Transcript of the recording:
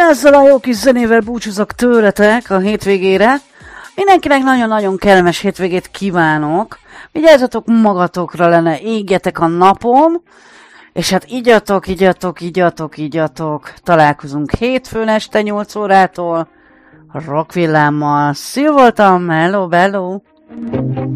Ezzel a jó kis zenével búcsúzok tőletek a hétvégére. Mindenkinek nagyon-nagyon kellemes hétvégét kívánok. Vigyázzatok magatokra, lenne, égjetek a napom. És hát igyatok. Találkozunk hétfőn este 8 órától. Rockvillámmal. Szia voltam, hello, bello!